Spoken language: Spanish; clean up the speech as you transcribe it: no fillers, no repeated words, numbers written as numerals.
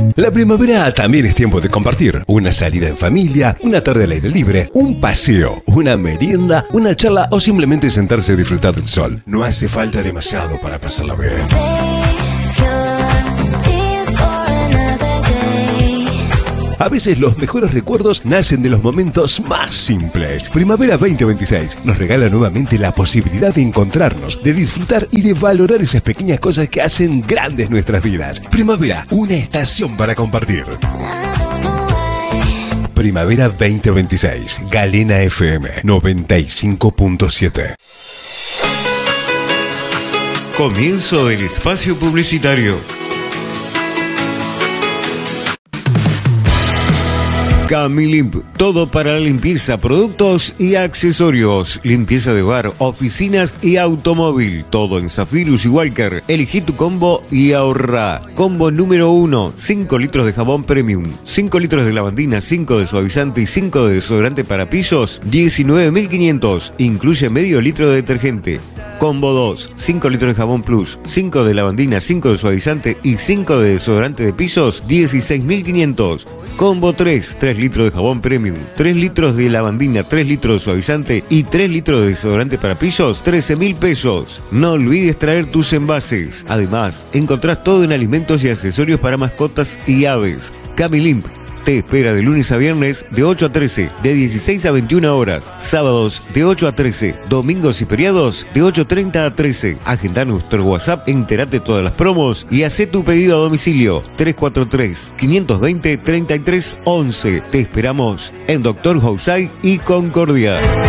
La primavera también es tiempo de compartir. Una salida en familia, una tarde al aire libre, un paseo, una merienda, una charla o simplemente sentarse a disfrutar del sol. No hace falta demasiado para pasarla bien. A veces los mejores recuerdos nacen de los momentos más simples. Primavera 2026 nos regala nuevamente la posibilidad de encontrarnos, de disfrutar y de valorar esas pequeñas cosas que hacen grandes nuestras vidas. Primavera, una estación para compartir. Primavera 2026, Galena FM 95.7. Comienzo del espacio publicitario. Camilimp, todo para la limpieza, productos y accesorios, limpieza de hogar, oficinas y automóvil, todo en Zafirus y Walker. Elegí tu combo y ahorra. Combo número 1, 5 litros de jabón premium, 5 litros de lavandina, 5 de suavizante y 5 de desodorante para pisos, 19.500, incluye medio litro de detergente. Combo 2, 5 litros de jabón plus, 5 de lavandina, 5 de suavizante y 5 de desodorante de pisos, 16.500. Combo 3, 3 litros de jabón premium, 3 litros de lavandina, 3 litros de suavizante y 3 litros de desodorante para pisos, 13.000 pesos. No olvides traer tus envases. Además, encontrás todo en alimentos y accesorios para mascotas y aves. Camilimp te espera de lunes a viernes de 8 a 13, de 16 a 21 horas, sábados de 8 a 13, domingos y feriados de 8:30 a 13. Agenda nuestro WhatsApp, entérate todas las promos y hacé tu pedido a domicilio 343-520-3311. Te esperamos en Dr. Housay y Concordia.